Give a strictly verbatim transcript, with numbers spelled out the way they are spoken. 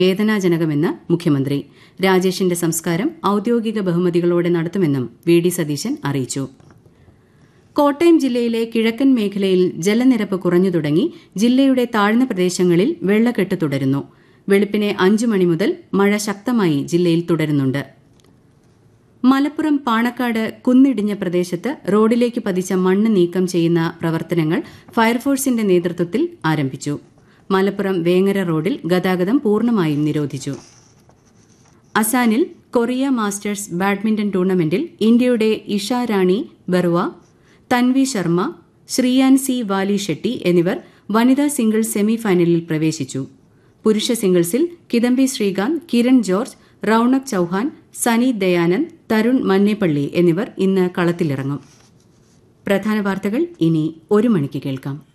വേദനാജനകമെന്ന് മുഖ്യമന്ത്രി. രാജേഷിന്റെ സംസ്കാരം ഔദ്യോഗിക ബഹുമതികളോടെ നടത്തുമെന്നും വി ഡി സതീശൻ അറിയിച്ചു. കോട്ടയം ജില്ലയിലെ കിഴക്കൻ മേഖലയിൽ ജലനിരപ്പ് കുറഞ്ഞു തുടങ്ങി. ജില്ലയുടെ താഴ്ന്ന പ്രദേശങ്ങളിൽ വെള്ളക്കെട്ട് തുടരുന്നു. വെളുപ്പിനെ അഞ്ചു മണി മുതൽ മഴ ശക്തമായി ജില്ലയിൽ തുടരുന്നുണ്ട്. മലപ്പുറം പാണക്കാട് കുന്നിടിഞ്ഞ പ്രദേശത്ത് റോഡിലേക്ക് പതിച്ച മണ്ണ് നീക്കം ചെയ്യുന്ന പ്രവർത്തനങ്ങൾ ഫയർഫോഴ്സിന്റെ നേതൃത്വത്തിൽ ആരംഭിച്ചു. മലപ്പുറം വേങ്ങര റോഡിൽ ഗതാഗതം പൂർണ്ണമായും നിരോധിച്ചു. അസാനിൽ കൊറിയ മാസ്റ്റേഴ്സ് ബാഡ്മിന്റൺ ടൂർണമെന്റിൽ ഇന്ത്യയുടെ ഇഷ റാണി ബറുവ, തൻവി ശർമ്മ, ശ്രീയാൻസി വാലി ഷെട്ടി എന്നിവർ വനിതാ സിംഗിൾസ് സെമിഫൈനലിൽ പ്രവേശിച്ചു. പുരുഷ സിംഗിൾസിൽ കിദംബി ശ്രീകാന്ത്, കിരൺ ജോർജ്, റൌണക് ചൌഹാൻ, സനി ദയാനന്ദ്, തരുൺ മന്നേപ്പള്ളി എന്നിവർ ഇന്ന് കളത്തിലിറങ്ങും. പ്രധാന വാർത്തകൾ ഇനി ഒരു മണിക്ക് കേൾക്കാം.